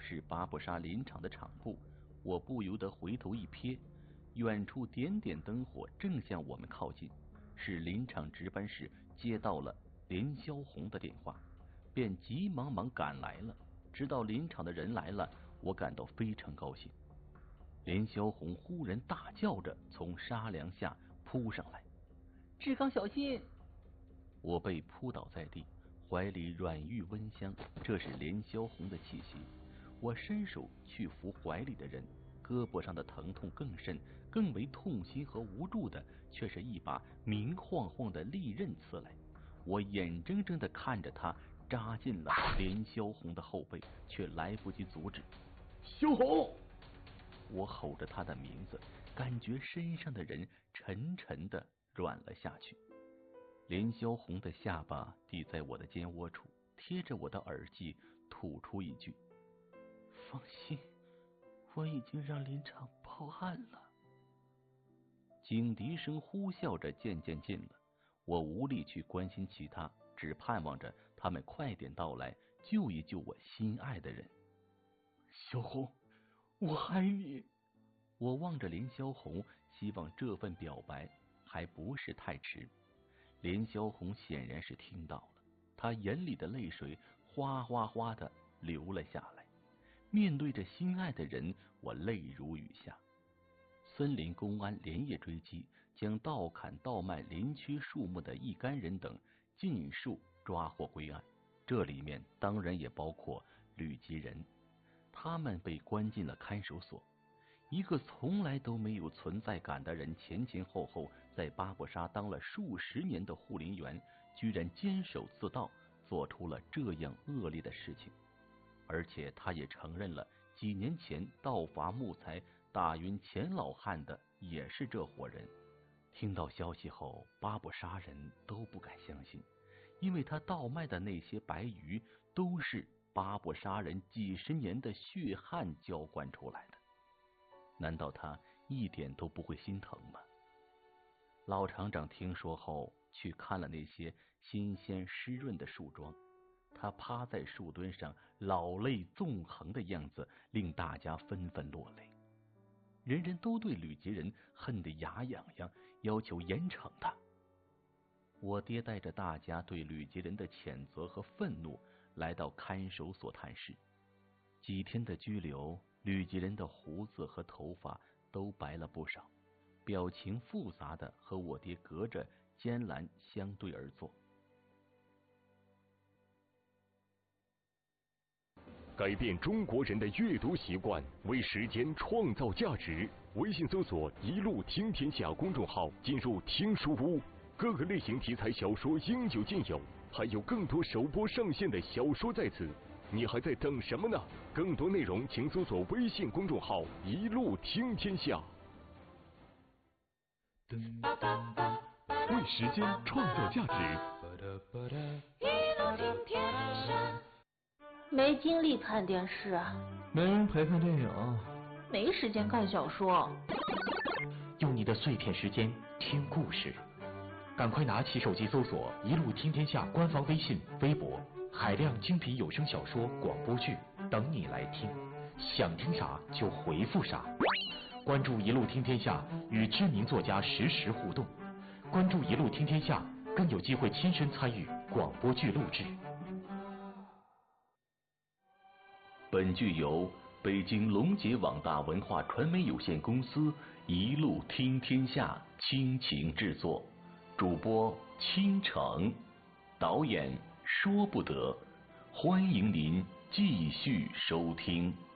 是巴布沙林场的场部，我不由得回头一瞥，远处点点灯火正向我们靠近，是林场值班室接到了连霄红的电话，便急忙忙赶来了。知道林场的人来了，我感到非常高兴。连霄红忽然大叫着从沙梁下扑上来， 志刚小心！ 我被扑倒在地，怀里软玉温香，这是连霄红的气息。我伸手去扶怀里的人，胳膊上的疼痛更甚，更为痛心和无助的却是一把明晃晃的利刃刺来。我眼睁睁地看着他扎进了连霄红的后背，却来不及阻止。 萧红！ 我吼着他的名字，感觉身上的人沉沉地软了下去。连霄红的下巴抵在我的肩窝处，贴着我的耳际吐出一句： 放心，我已经让林场报案了。 警笛声呼啸着渐渐近了，我无力去关心其他，只盼望着他们快点到来，救一救我心爱的人。 小红，我爱你。 我望着连霄红，希望这份表白还不是太迟。连霄红显然是听到了，他眼里的泪水哗哗哗的流了下来。面对着心爱的人，我泪如雨下。森林公安连夜追击，将盗砍盗卖林区树木的一干人等尽数抓获归案，这里面当然也包括吕吉仁。他们被关进了看守所。一个从来都没有存在感的人，前前后后在巴布沙当了数十年的护林员，居然监守自盗，做出了这样恶劣的事情。而且他也承认了，几年前盗伐木材打晕钱老汉的也是这伙人。听到消息后，巴布沙人都不敢相信，因为他盗卖的那些白鱼都是巴布沙人几十年的血汗浇灌出来的。难道他一点都不会心疼吗？老厂长听说后，去看了那些新鲜湿润的树桩，他趴在树墩上老泪纵横的样子，令大家纷纷落泪。人人都对吕吉仁恨得牙痒痒，要求严惩他。我爹带着大家对吕吉仁的谴责和愤怒来到看守所探视。几天的拘留，吕吉仁的胡子和头发都白了不少，表情复杂的和我爹隔着监栏相对而坐。 改变中国人的阅读习惯，为时间创造价值。微信搜索“一路听天下”公众号，进入听书屋，各个类型题材小说应有尽有，还有更多首播上线的小说在此。你还在等什么呢？更多内容请搜索微信公众号“一路听天下”。为时间创造价值。 一路听天下。没精力看电视， 没人陪看电影， 没时间看小说。 用你的碎片时间听故事，赶快拿起手机搜索“一路听天下”官方微信、微博，海量精品有声小说、广播剧等你来听，想听啥就回复啥。关注“一路听天下”，与知名作家实时互动。关注“一路听天下”，更有机会亲身参与广播剧录制。 本剧由北京龙杰网大文化传媒有限公司一路听天下倾情制作，主播倾城，导演说不得。欢迎您继续收听。